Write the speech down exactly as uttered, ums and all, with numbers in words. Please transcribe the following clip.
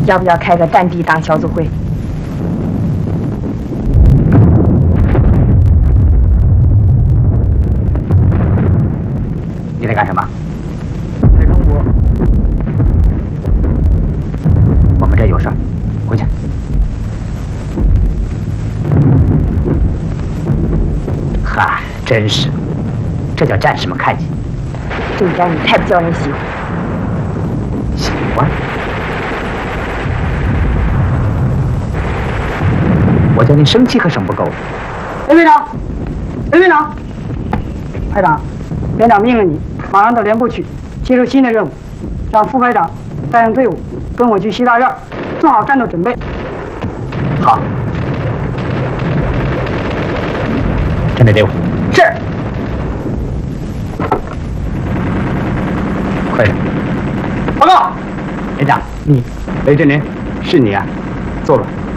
要不要开个战地党小组会？ 你在干什么？ 在中国。 我们这有事儿，回去。嗨，真是，这叫战士们看见。 这一战你太不叫人喜欢。 喜欢？我叫你生气可省不够。 雷队长，雷队长，排长，连长命令你马上到连部去接受新的任务，让副排长带领队伍跟我去西大院，做好战斗准备。 好。战队队伍。是。快点。 报告。 连长，你， 雷震林，是你啊，坐吧。